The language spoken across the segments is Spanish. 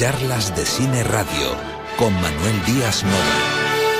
Charlas de Cine Radio con Manuel Díaz Nova.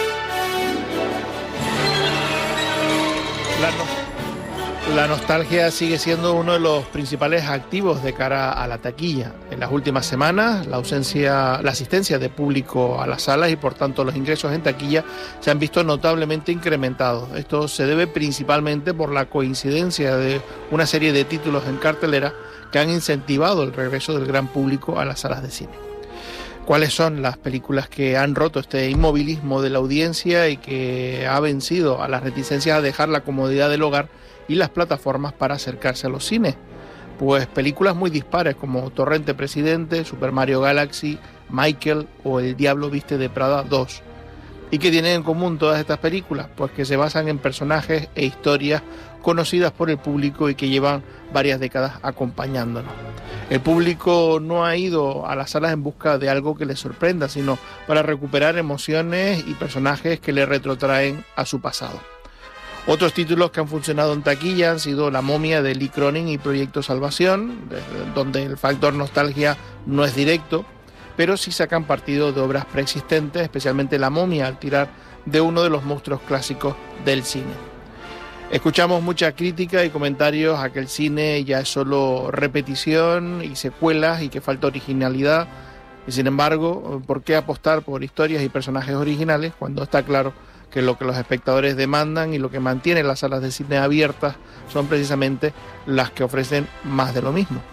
La nostalgia sigue siendo uno de los principales activos de cara a la taquilla. En las últimas semanas, la asistencia de público a las salas y por tanto los ingresos en taquilla se han visto notablemente incrementados. Esto se debe principalmente por la coincidencia de una serie de títulos en cartelera que han incentivado el regreso del gran público a las salas de cine. ¿Cuáles son las películas que han roto este inmovilismo de la audiencia y que ha vencido a las reticencias a dejar la comodidad del hogar y las plataformas para acercarse a los cines? Pues películas muy dispares como Torrente Presidente, Super Mario Galaxy, Michael o El Diablo Viste de Prada 2. ¿Y qué tienen en común todas estas películas? Pues que se basan en personajes e historias conocidas por el público y que llevan varias décadas acompañándonos. El público no ha ido a las salas en busca de algo que les sorprenda, sino para recuperar emociones y personajes que le retrotraen a su pasado. Otros títulos que han funcionado en taquilla han sido La momia de Lee Cronin y Proyecto Salvación, donde el factor nostalgia no es directo, pero sí sacan partido de obras preexistentes, especialmente La momia, al tirar de uno de los monstruos clásicos del cine. Escuchamos mucha crítica y comentarios a que el cine ya es solo repetición y secuelas y que falta originalidad. Y sin embargo, ¿por qué apostar por historias y personajes originales cuando está claro que lo que los espectadores demandan y lo que mantiene las salas de cine abiertas son precisamente las que ofrecen más de lo mismo?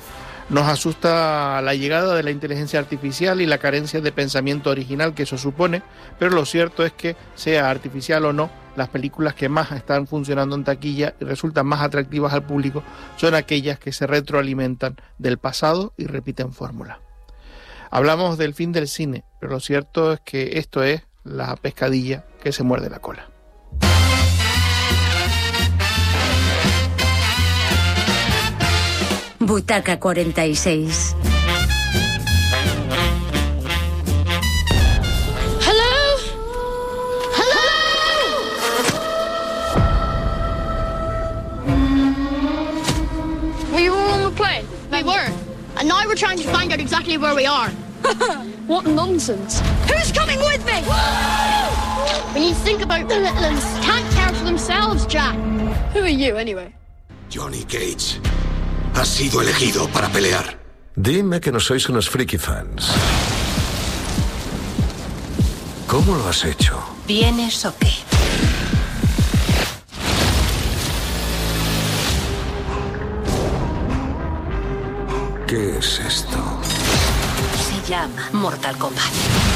Nos asusta la llegada de la inteligencia artificial y la carencia de pensamiento original que eso supone, pero lo cierto es que, sea artificial o no, las películas que más están funcionando en taquilla y resultan más atractivas al público son aquellas que se retroalimentan del pasado y repiten fórmula. Hablamos del fin del cine, pero lo cierto es que esto es la pescadilla que se muerde la cola. Butaca 46. We were. And now we're trying to find out exactly where we are. What nonsense. Who's coming with me? We need to think about the little ones. Can't care for themselves, Jack. Who are you, anyway? Johnny Cage ha sido elegido para pelear. Dime que no sois unos friki fans. ¿Cómo lo has hecho? ¿Vienes o qué? ¿Qué es esto? Se llama Mortal Kombat.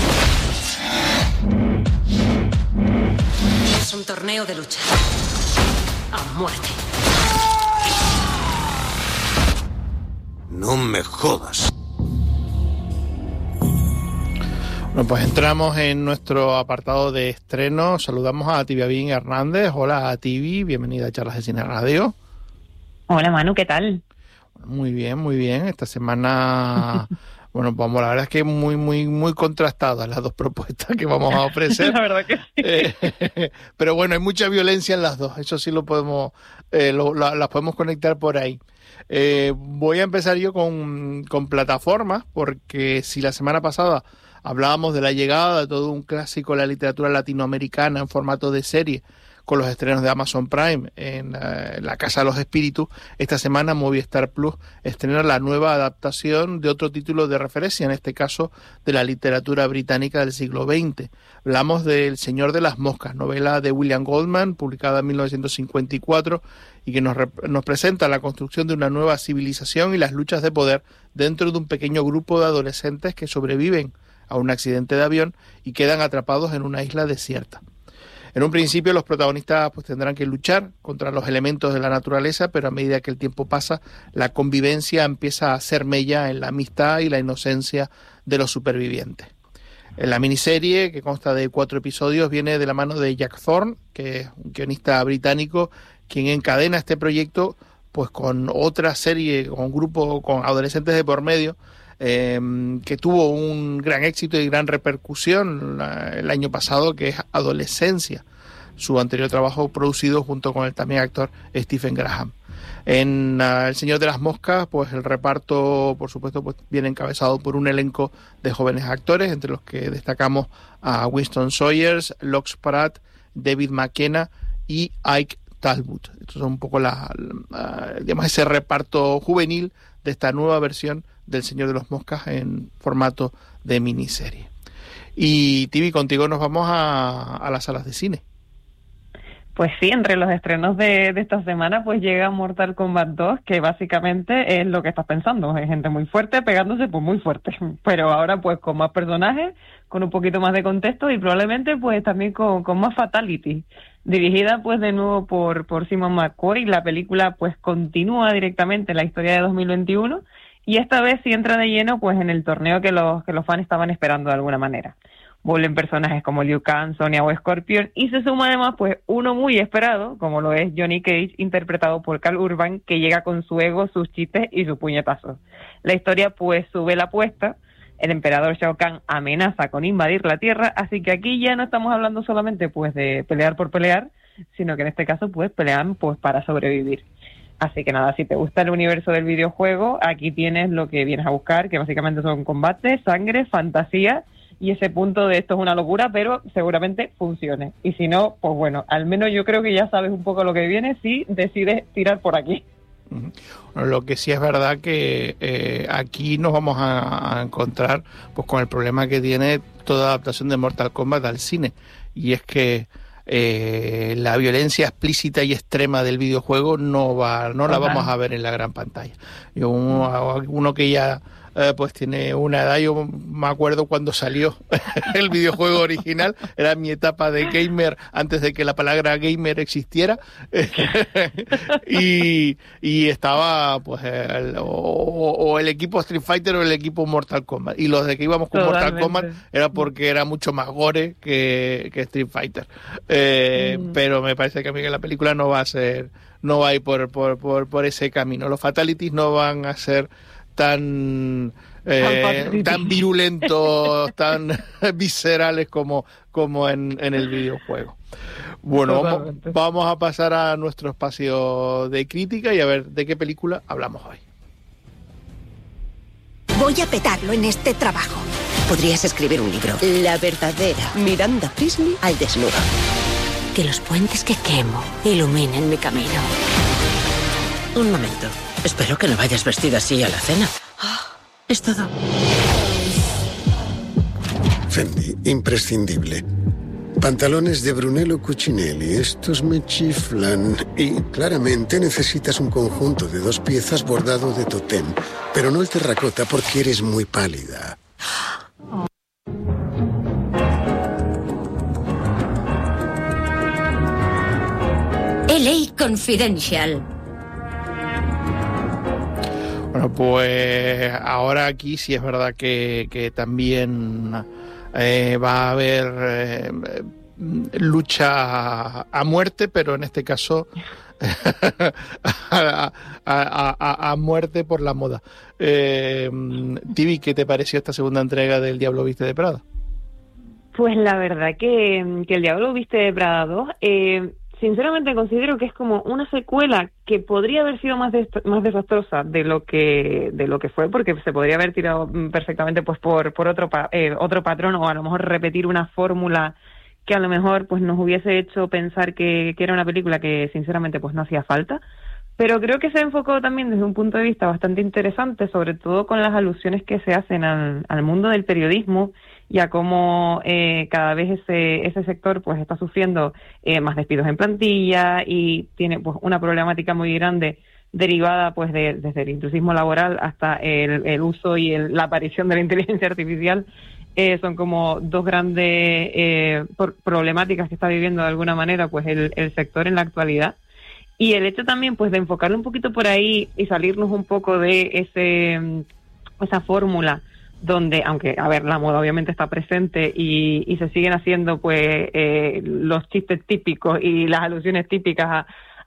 Es un torneo de lucha. A muerte. No me jodas. Bueno, pues entramos en nuestro apartado de estreno. Saludamos a Tibiabín Hernández. Hola, Tibi, bienvenida a Charlas de Cine Radio. Hola, Manu, ¿qué tal? Muy bien, muy bien. Esta semana, bueno, vamos, la verdad es que muy contrastadas las dos propuestas que vamos a ofrecer. La verdad que sí. Pero bueno, hay mucha violencia en las dos. Eso sí lo podemos, las podemos conectar por ahí. Voy a empezar yo con plataformas, porque si la semana pasada hablábamos de la llegada de todo un clásico de la literatura latinoamericana en formato de serie, con los estrenos de Amazon Prime en La Casa de los Espíritus, esta semana Movistar Plus estrena la nueva adaptación de otro título de referencia, en este caso de la literatura británica del siglo XX. Hablamos de El Señor de las Moscas, novela de William Goldman, publicada en 1954, y que nos presenta la construcción de una nueva civilización y las luchas de poder dentro de un pequeño grupo de adolescentes que sobreviven a un accidente de avión y quedan atrapados en una isla desierta. En un principio los protagonistas pues tendrán que luchar contra los elementos de la naturaleza, pero a medida que el tiempo pasa, la convivencia empieza a ser mella en la amistad y la inocencia de los supervivientes. En la miniserie, que consta de 4 episodios, viene de la mano de Jack Thorne, que es un guionista británico, quien encadena este proyecto pues con otra serie, con un grupo con adolescentes de por medio, que tuvo un gran éxito y gran repercusión el año pasado, que es Adolescencia. su anterior trabajo producido junto con el también actor Stephen Graham. En El Señor de las Moscas, pues el reparto, por supuesto, pues viene encabezado por un elenco de jóvenes actores, entre los que destacamos a Winston Sawyers, Lox Pratt, David McKenna y Ike Talbot. Estos son un poco digamos, ese reparto juvenil de esta nueva versión del Señor de las Moscas en formato de miniserie. Y Tibi, contigo nos vamos a las salas de cine. Pues sí, entre los estrenos de esta semana pues llega Mortal Kombat 2, que básicamente es lo que estás pensando, es gente muy fuerte pegándose pues muy fuerte, pero ahora pues con más personajes, con un poquito más de contexto y probablemente pues también con más fatality. Dirigida pues de nuevo por Simon McQuarrie, la película pues continúa directamente la historia de 2021 y esta vez sí entra de lleno pues en el torneo que los fans estaban esperando de alguna manera. Vuelven personajes como Liu Kang, Sonya o Scorpion y se suma además pues uno muy esperado, como lo es Johnny Cage, interpretado por Karl Urban, que llega con su ego, sus chistes y sus puñetazos. La historia pues sube la apuesta, el emperador Shao Kahn amenaza con invadir la Tierra, así que aquí ya no estamos hablando solamente pues de pelear por pelear, sino que en este caso pues pelean pues para sobrevivir. Así que nada, si te gusta el universo del videojuego, aquí tienes lo que vienes a buscar, que básicamente son combates, sangre, fantasía, y ese punto de esto es una locura, pero seguramente funcione. Y si no, pues bueno, al menos yo creo que ya sabes un poco lo que viene si decides tirar por aquí. Bueno, lo que sí es verdad que aquí nos vamos a encontrar pues con el problema que tiene toda adaptación de Mortal Kombat al cine, y es que la violencia explícita y extrema del videojuego no la vamos a ver en la gran pantalla. Uno que ya pues tiene una edad, yo me acuerdo cuando salió el videojuego original, era mi etapa de gamer antes de que la palabra gamer existiera, y estaba pues el equipo Street Fighter o el equipo Mortal Kombat, y los de que íbamos con Mortal Kombat era porque era mucho más gore que Street Fighter, pero me parece que a mí que la película no va a ir por ese camino. Los fatalities no van a ser tan virulentos, tan viscerales como en el videojuego. Bueno, vamos a pasar a nuestro espacio de crítica y a ver de qué película hablamos hoy. Voy a petarlo en este trabajo. Podrías escribir un libro. La verdadera Miranda Priestley al desnudo. Que los puentes que quemo iluminen mi camino. Un momento. Espero que no vayas vestida así a la cena. Es todo. Fendi, imprescindible. Pantalones de Brunello Cucinelli, estos me chiflan. Y claramente necesitas un conjunto de 2 piezas bordado de totém, pero no el terracota porque eres muy pálida. LA Confidential. Bueno, pues ahora aquí sí es verdad que también va a haber lucha a muerte, pero en este caso a muerte por la moda. Tibi, ¿qué te pareció esta segunda entrega del Diablo Viste de Prada? Pues la verdad que el Diablo Viste de Prada 2... sinceramente considero que es como una secuela que podría haber sido más desastrosa de lo que fue, porque se podría haber tirado perfectamente pues por otro patrón, o a lo mejor repetir una fórmula que a lo mejor pues nos hubiese hecho pensar que era una película que sinceramente pues no hacía falta. Pero creo que se enfocó también desde un punto de vista bastante interesante, sobre todo con las alusiones que se hacen al mundo del periodismo y a cómo cada vez ese sector pues está sufriendo más despidos en plantilla y tiene pues una problemática muy grande derivada pues desde el intrusismo laboral hasta el uso y la aparición de la inteligencia artificial. Son como dos grandes problemáticas que está viviendo de alguna manera pues el sector en la actualidad. Y el hecho también pues de enfocarlo un poquito por ahí y salirnos un poco de esa fórmula donde, aunque, a ver, la moda obviamente está presente y se siguen haciendo pues los chistes típicos y las alusiones típicas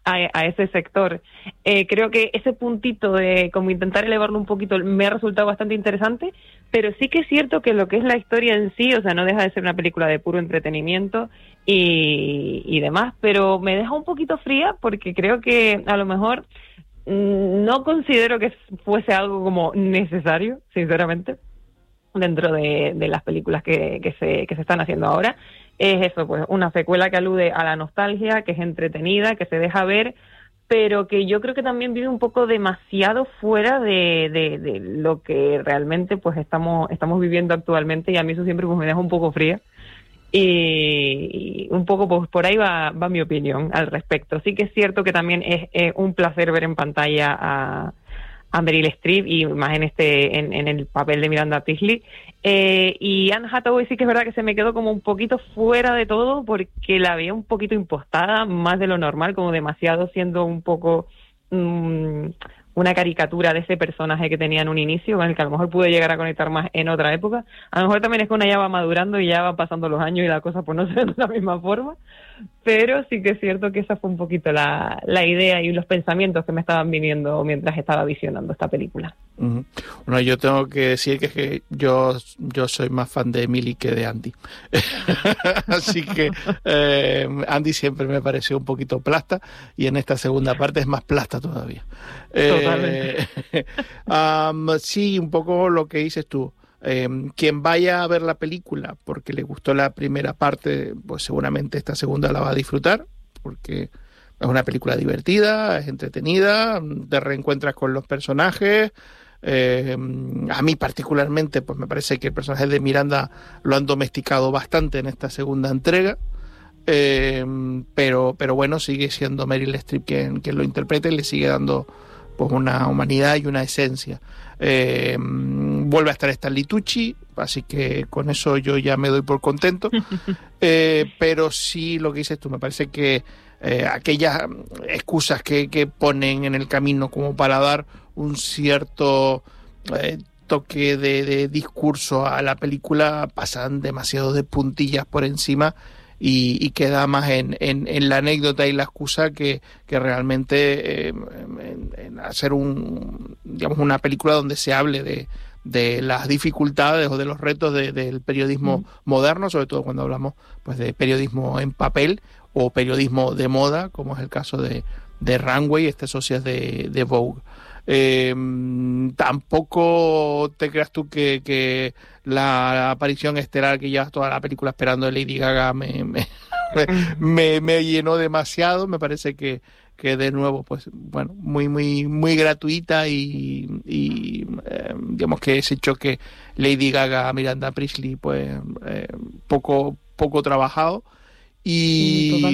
a ese sector. Creo que ese puntito de como intentar elevarlo un poquito me ha resultado bastante interesante, pero sí que es cierto que lo que es la historia en sí, o sea, no deja de ser una película de puro entretenimiento y demás, pero me deja un poquito fría porque creo que a lo mejor no considero que fuese algo como necesario, sinceramente, dentro de las películas que se están haciendo ahora. Es eso, pues una secuela que alude a la nostalgia, que es entretenida, que se deja ver, pero que yo creo que también vive un poco demasiado fuera de lo que realmente pues estamos viviendo actualmente, y a mí eso siempre pues me deja un poco fría. Y un poco pues por ahí va mi opinión al respecto. Sí que es cierto que también es un placer ver en pantalla a Meryl Streep, y más en el papel de Miranda Priestley, y Anne Hathaway sí que es verdad que se me quedó como un poquito fuera de todo, porque la veía un poquito impostada, más de lo normal, como demasiado, siendo un poco una caricatura de ese personaje que tenía en un inicio, con el que a lo mejor pude llegar a conectar más en otra época. A lo mejor también es que una ya va madurando y ya va pasando los años y la cosa pues no se ve de la misma forma, pero sí que es cierto que esa fue un poquito la idea y los pensamientos que me estaban viniendo mientras estaba visionando esta película. Uh-huh. Bueno, yo tengo que decir que yo soy más fan de Emily que de Andy. Así que Andy siempre me pareció un poquito plasta, y en esta segunda parte es más plasta todavía. Sí, un poco lo que dices tú. Quien vaya a ver la película porque le gustó la primera parte, pues seguramente esta segunda la va a disfrutar, porque es una película divertida, es entretenida, te reencuentras con los personajes. A mí particularmente pues me parece que el personaje de Miranda lo han domesticado bastante en esta segunda entrega, pero bueno, sigue siendo Meryl Streep quien lo interprete, y le sigue dando pues una humanidad y una esencia. Vuelve a estar Stanley Tucci, así que con eso yo ya me doy por contento. Pero sí, lo que dices tú, me parece que aquellas excusas que ponen en el camino como para dar un cierto toque de discurso a la película pasan demasiado de puntillas por encima, y queda más en la anécdota y la excusa que realmente en hacer una película donde se hable de las dificultades o de los retos del periodismo moderno, sobre todo cuando hablamos pues de periodismo en papel o periodismo de moda, como es el caso de Runway, socias de Vogue. Tampoco te creas tú que la aparición estelar que llevas toda la película esperando de Lady Gaga me llenó demasiado. Me parece que de nuevo pues bueno, muy gratuita, y digamos que ese choque Lady Gaga Miranda Priestley pues poco trabajado, y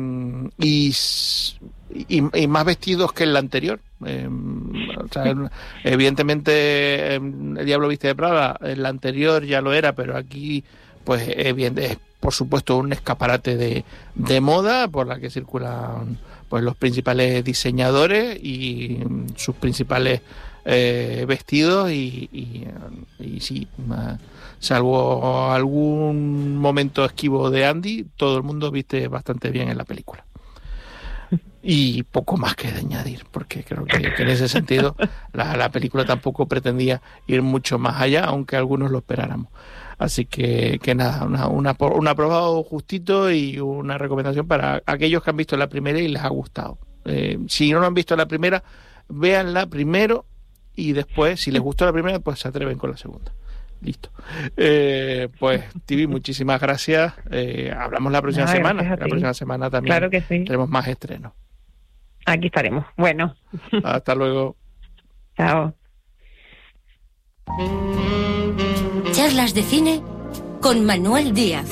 más vestidos que en la anterior. O sea, evidentemente El Diablo Viste de Prada en la anterior ya lo era, pero aquí pues es por supuesto un escaparate de moda por la que circulan pues los principales diseñadores y sus principales vestidos, y sí, salvo algún momento esquivo de Andy, todo el mundo viste bastante bien en la película. Y poco más que de añadir, porque creo que en ese sentido la película tampoco pretendía ir mucho más allá, aunque algunos lo esperáramos. Así que nada, un aprobado justito y una recomendación para aquellos que han visto la primera y les ha gustado. Si no lo han visto la primera, véanla primero, y después, si les gustó la primera, pues se atreven con la segunda. Listo. Pues Tibi, muchísimas gracias. Hablamos la próxima semana. La próxima semana también, claro que sí, tenemos más estrenos. Aquí estaremos. Bueno. Hasta luego. Chao. Charlas de cine con Manuel Díaz.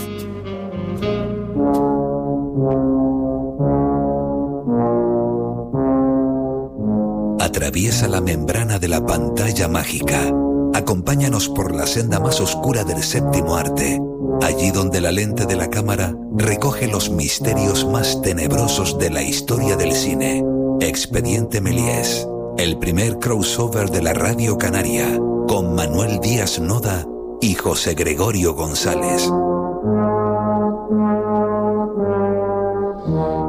Atraviesa la membrana de la pantalla mágica. Acompáñanos por la senda más oscura del séptimo arte, allí donde la lente de la cámara recoge los misterios más tenebrosos de la historia del cine. Expediente Méliès, el primer crossover de la radio canaria, con Manuel Díaz Noda y José Gregorio González.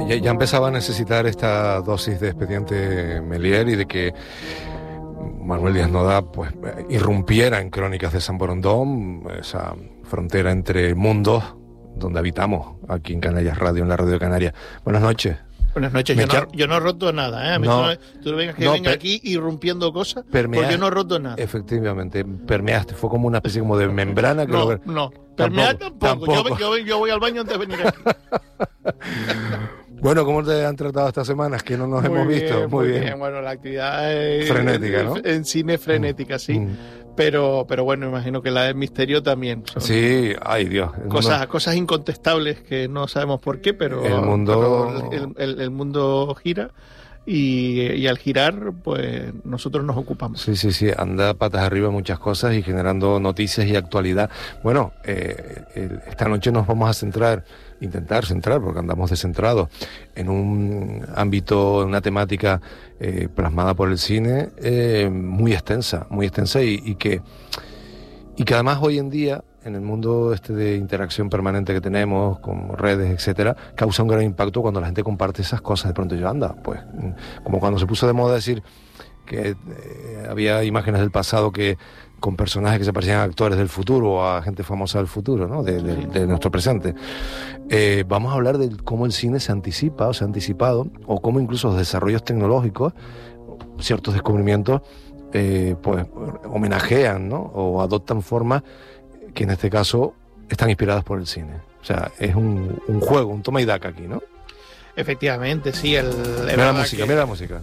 ya empezaba a necesitar esta dosis de Expediente Méliès y de que Manuel Díaz Noda pues irrumpiera en Crónicas de San Borondón, esa frontera entre mundos donde habitamos aquí en Canarias Radio, en la Radio Canaria. Buenas noches. Buenas noches. Yo no he roto nada, ¿eh? A mí tú no vengas que venga aquí irrumpiendo cosas, porque yo no he roto nada. Efectivamente, permeaste, fue como una especie como de membrana. Que no, permear tampoco. Yo voy al baño antes de venir aquí. Bueno, ¿cómo te han tratado estas semanas que no nos hemos visto? Muy bien. Bueno, la actividad es frenética, ¿no? En cine frenética, sí. Pero bueno, imagino que la del misterio también. Sí, ay Dios. Cosas incontestables que no sabemos por qué, pero el mundo gira y al girar, pues nosotros nos ocupamos. Sí, anda patas arriba muchas cosas y generando noticias y actualidad. Bueno, esta noche nos vamos a intentar centrar, porque andamos descentrados, en un ámbito, en una temática plasmada por el cine muy extensa y que además hoy en día, en el mundo de interacción permanente que tenemos, con redes, etcétera, causa un gran impacto cuando la gente comparte esas cosas. De pronto yo, pues, como cuando se puso de moda decir que había imágenes del pasado con personajes que se parecían a actores del futuro o a gente famosa del futuro, ¿no? De nuestro presente. Vamos a hablar de cómo el cine se anticipa o se ha anticipado, o cómo incluso los desarrollos tecnológicos, ciertos descubrimientos, pues homenajean, ¿no? O adoptan formas que en este caso están inspiradas por el cine. O sea, es un juego, un toma y daca aquí, ¿no? Efectivamente, sí. Mira la música.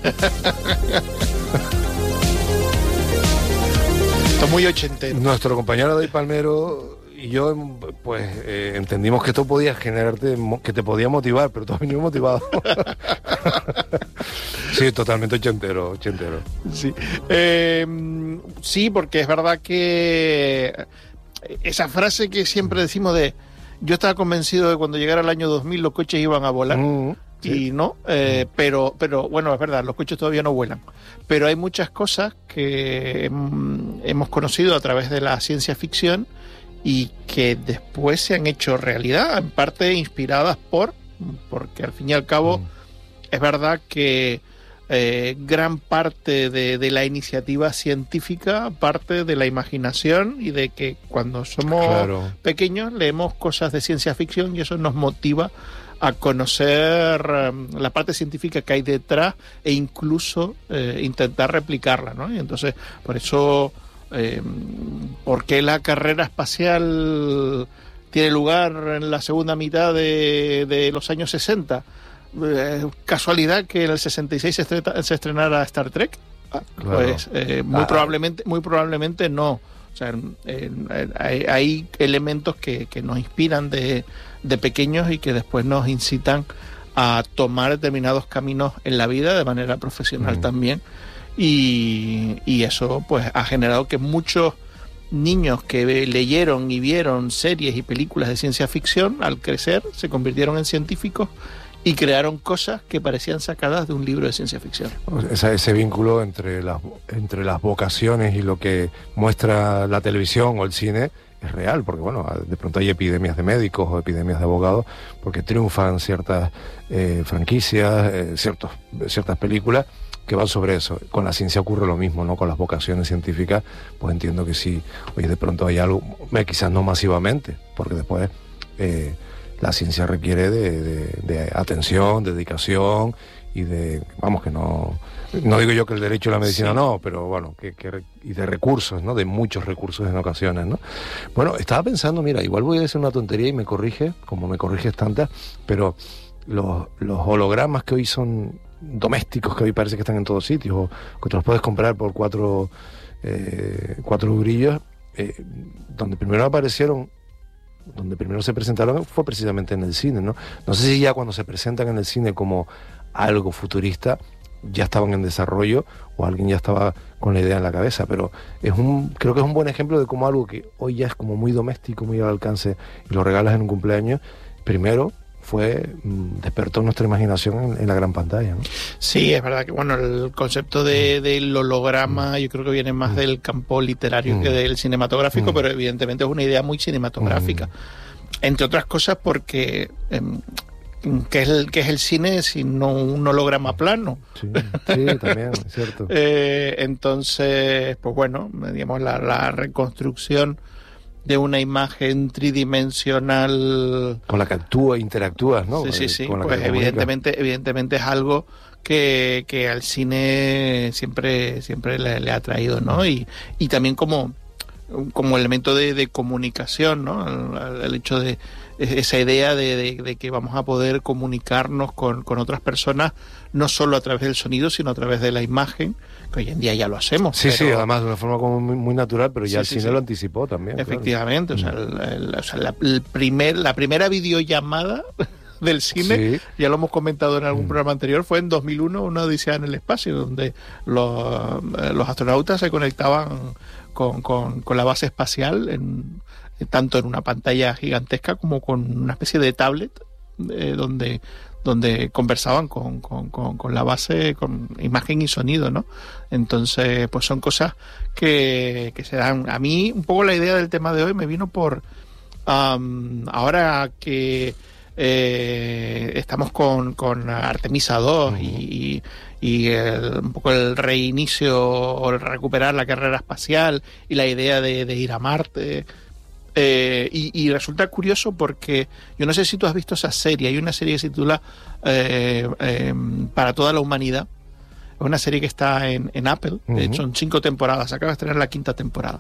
Esto es muy ochentero. Nuestro compañero David Palmero y yo, pues, entendimos que esto podía generarte, que te podía motivar, pero tú has venido motivado. Sí, totalmente ochentero. Sí. Sí, porque es verdad que esa frase que siempre decimos de yo estaba convencido de que cuando llegara el año 2000 los coches iban a volar. Sí. Y no, pero bueno, es verdad, los coches todavía no vuelan, pero hay muchas cosas que hemos conocido a través de la ciencia ficción y que después se han hecho realidad, en parte inspiradas porque al fin y al cabo es verdad que gran parte de la iniciativa científica parte de la imaginación y de que cuando somos pequeños leemos cosas de ciencia ficción y eso nos motiva a conocer la parte científica que hay detrás e incluso intentar replicarla, ¿no? Y entonces, por eso, ¿por qué la carrera espacial tiene lugar en la segunda mitad de los años 60? ¿Casualidad que en el 66 se estrenara Star Trek? Pues muy probablemente no. O sea, hay elementos que nos inspiran de pequeños y que después nos incitan a tomar determinados caminos en la vida de manera profesional también. Y eso pues ha generado que muchos niños que leyeron y vieron series y películas de ciencia ficción, al crecer se convirtieron en científicos y crearon cosas que parecían sacadas de un libro de ciencia ficción. Ese vínculo entre las vocaciones y lo que muestra la televisión o el cine es real, porque bueno, de pronto hay epidemias de médicos o epidemias de abogados, porque triunfan ciertas franquicias, ciertas películas que van sobre eso. Con la ciencia ocurre lo mismo, ¿no? Con las vocaciones científicas, pues entiendo que sí, oye, de pronto hay algo, quizás no masivamente, porque después la ciencia requiere de atención, de dedicación y de, vamos, que no digo yo que el derecho a la medicina no, pero bueno, y de recursos, ¿no? De muchos recursos en ocasiones, ¿no? Bueno, estaba pensando, mira, igual voy a decir una tontería y me corrige, como me corriges tantas, pero los hologramas que hoy son domésticos, que hoy parece que están en todos sitios, o que te los puedes comprar por 4 brillos, donde primero se presentaron fue precisamente en el cine, ¿no? No sé si ya cuando se presentan en el cine como algo futurista ya estaban en desarrollo o alguien ya estaba con la idea en la cabeza, pero creo que es un buen ejemplo de cómo algo que hoy ya es como muy doméstico, muy al alcance y lo regalas en un cumpleaños, primero despertó nuestra imaginación en la gran pantalla, ¿no? Sí, es verdad que bueno, el concepto del holograma yo creo que viene más del campo literario que del cinematográfico, pero evidentemente es una idea muy cinematográfica, entre otras cosas porque ¿qué es el cine sino un holograma plano? Sí, también, es cierto. Entonces, pues bueno, digamos, la reconstrucción de una imagen tridimensional con la que interactúas, ¿no? Sí. Pues evidentemente es algo que al cine siempre le ha traído, ¿no? Y también como elemento de comunicación, ¿no? El hecho de esa idea de que vamos a poder comunicarnos con otras personas, no solo a través del sonido, sino a través de la imagen, que hoy en día ya lo hacemos. Sí, además de una forma como muy natural, pero ya el cine lo anticipó también. Efectivamente, claro. La primera videollamada del cine, ya lo hemos comentado en algún programa anterior, fue en 2001, Una odisea en el espacio, donde los astronautas se conectaban con la base espacial, tanto en una pantalla gigantesca como con una especie de tablet, donde conversaban con la base, con imagen y sonido, ¿no? Entonces, pues son cosas que se dan. A mí, un poco la idea del tema de hoy me vino por ahora que estamos con Artemisa 2 y un poco el reinicio o el recuperar la carrera espacial y la idea de ir a Marte. Y resulta curioso porque yo no sé si tú has visto esa serie. Hay una serie que se titula Para toda la humanidad. Es una serie que está en Apple. De hecho, son 5 temporadas. Acaba de estrenar la 5ª temporada.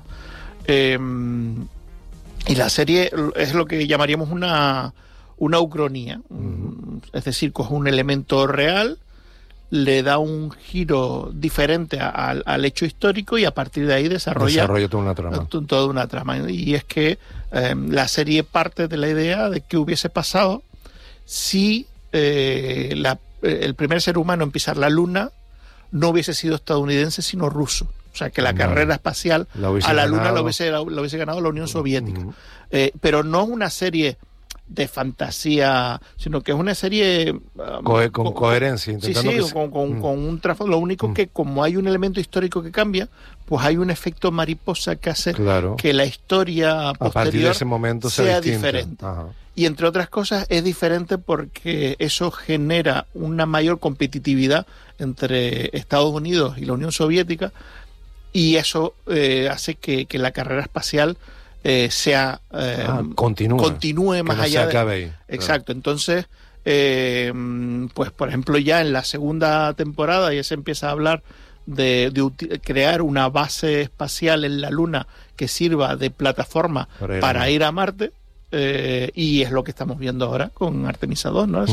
Y la serie es lo que llamaríamos una ucronía. Es decir, coge un elemento real, le da un giro diferente al hecho histórico y a partir de ahí desarrolla toda una trama. Y es que la serie parte de la idea de qué hubiese pasado si el primer ser humano en pisar la Luna no hubiese sido estadounidense, sino ruso. O sea, que la carrera espacial a la Luna lo hubiese ganado la Unión Soviética. Pero no una serie de fantasía, sino que es una serie con coherencia, con un trasfondo. Lo único que, como hay un elemento histórico que cambia, pues hay un efecto mariposa que hace que la historia posterior, a partir de ese momento, sea diferente. Y entre otras cosas es diferente porque eso genera una mayor competitividad entre Estados Unidos y la Unión Soviética, y eso hace que la carrera espacial continúe más allá de... Exacto. Entonces, pues por ejemplo, ya en la segunda temporada ya se empieza a hablar de crear una base espacial en la Luna que sirva de plataforma para ir a Marte, y es lo que estamos viendo ahora con Artemisa 2, ¿no?